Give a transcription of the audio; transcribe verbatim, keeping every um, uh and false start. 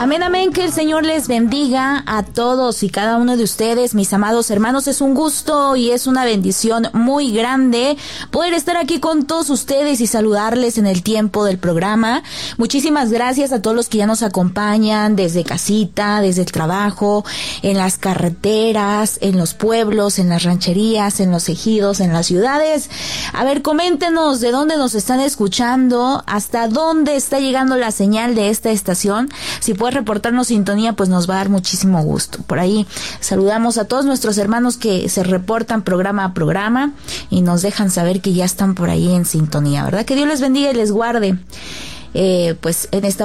Amén, amén, que el Señor les bendiga a todos y cada uno de ustedes, mis amados hermanos. Es un gusto y es una bendición muy grande poder estar aquí con todos ustedes y saludarles en el tiempo del programa. Muchísimas gracias a todos los que ya nos acompañan desde casita, desde el trabajo, en las carreteras, en los pueblos, en las rancherías, en los ejidos, en las ciudades. A ver, coméntenos de dónde nos están escuchando, hasta dónde está llegando la señal de esta estación. Si puedes reportarnos sintonía, pues nos va a dar muchísimo gusto. Por ahí saludamos a todos nuestros hermanos que se reportan programa a programa y nos dejan saber que ya están por ahí en sintonía, ¿verdad? Que Dios les bendiga y les guarde. Eh, pues en esta